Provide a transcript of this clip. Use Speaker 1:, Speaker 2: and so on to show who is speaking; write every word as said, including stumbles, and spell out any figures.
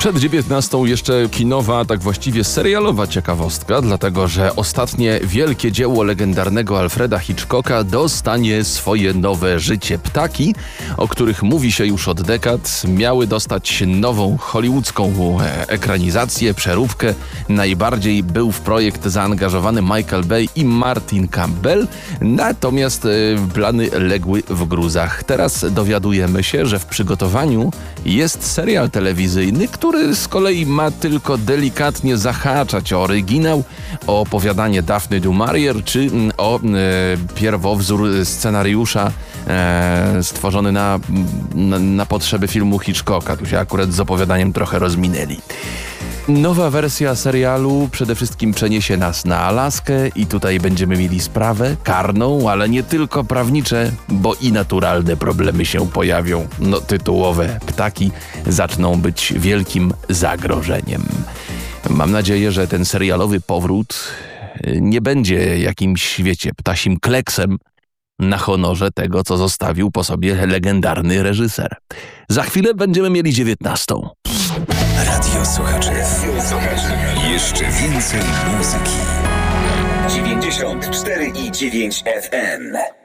Speaker 1: Przed dziewiętnastą jeszcze kinowa, tak właściwie serialowa ciekawostka, dlatego że ostatnie wielkie dzieło legendarnego Alfreda Hitchcocka dostanie swoje nowe życie. Ptaki, o których mówi się już od dekad, miały dostać nową hollywoodzką ekranizację, przeróbkę. Najbardziej był w projekt zaangażowany Michael Bay i Martin Campbell, natomiast plany legły w gruzach. Teraz dowiadujemy się, że w przygotowaniu jest serial telewizyjny, który który z kolei ma tylko delikatnie zahaczać o oryginał, o opowiadanie Daphne du Maurier, czy o e, pierwowzór scenariusza e, stworzony na, na, na potrzeby filmu Hitchcocka. Tu się akurat z opowiadaniem trochę rozminęli. Nowa wersja serialu przede wszystkim przeniesie nas na Alaskę i tutaj będziemy mieli sprawę karną, ale nie tylko prawnicze, bo i naturalne problemy się pojawią. No, tytułowe ptaki zaczną być wielkim zagrożeniem. Mam nadzieję, że ten serialowy powrót nie będzie jakimś, wiecie, ptasim kleksem na honorze tego, co zostawił po sobie legendarny reżyser. Za chwilę będziemy mieli dziewiętnastą.
Speaker 2: Radio Słuchaczy. Jeszcze więcej muzyki.
Speaker 3: dziewięćdziesiąt cztery i dziewięć F M.